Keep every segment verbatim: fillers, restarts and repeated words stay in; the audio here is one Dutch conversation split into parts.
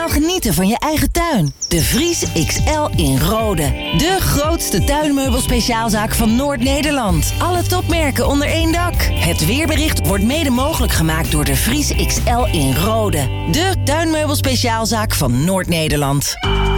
helemaal genieten van je eigen tuin. De Vries X L in Rode. De grootste tuinmeubelspeciaalzaak van Noord-Nederland. Alle topmerken onder één dak. Het weerbericht wordt mede mogelijk gemaakt door de Vries X L in Rode. De tuinmeubelspeciaalzaak van Noord-Nederland.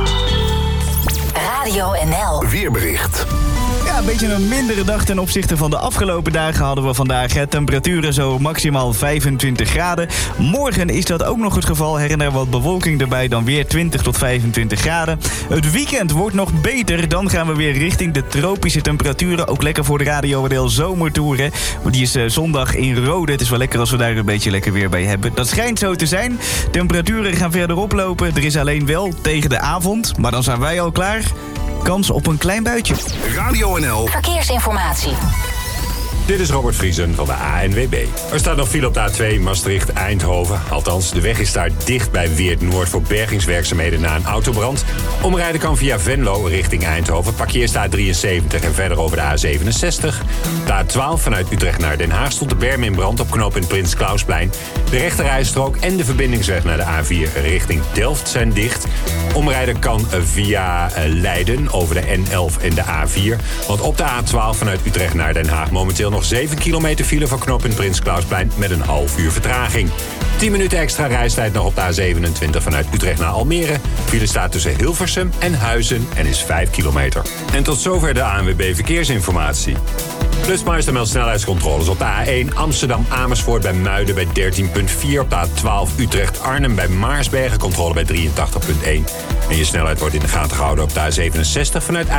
Radio N L. Weerbericht. Ja, een beetje een mindere dag ten opzichte van de afgelopen dagen hadden we vandaag. Hè. Temperaturen zo maximaal vijfentwintig graden. Morgen is dat ook nog het geval. Her en der wat bewolking erbij, dan weer twintig tot vijfentwintig graden. Het weekend wordt nog beter. Dan gaan we weer richting de tropische temperaturen. Ook lekker voor de Radio N L zomertour. Hè. Die is uh, zondag in Rode. Het is wel lekker als we daar een beetje lekker weer bij hebben. Dat schijnt zo te zijn. Temperaturen gaan verder oplopen. Er is alleen wel tegen de avond, maar dan zijn wij al klaar, kans op een klein buitje. Radio N L. Verkeersinformatie. Dit is Robert Vriesen van de A N W B. Er staat nog file op de A twee Maastricht-Eindhoven. Althans, de weg is daar dicht bij Weert Noord voor bergingswerkzaamheden na een autobrand. Omrijden kan via Venlo richting Eindhoven. Parkeer staat drieënzeventig en verder over de A zevenenzestig. De A twaalf vanuit Utrecht naar Den Haag stond de berm in brand op knooppunt Prins Klausplein. De rechterrijstrook en de verbindingsweg naar de A vier richting Delft zijn dicht. Omrijden kan via Leiden over de N elf en de A vier. Want op de A twaalf vanuit Utrecht naar Den Haag momenteel nog zeven kilometer file van knooppunt Prins Klausplein met een half uur vertraging. tien minuten extra reistijd nog op de A zevenentwintig vanuit Utrecht naar Almere. File staat tussen Hilversum en Huizen en is vijf kilometer. En tot zover de A N W B Verkeersinformatie. Flitsmeister meldt snelheidscontroles op de A één Amsterdam-Amersfoort bij Muiden bij dertien komma vier. Op de A twaalf Utrecht-Arnhem bij Maarsbergen controle bij drieëntachtig komma één. En je snelheid wordt in de gaten gehouden op de A zevenenzestig vanuit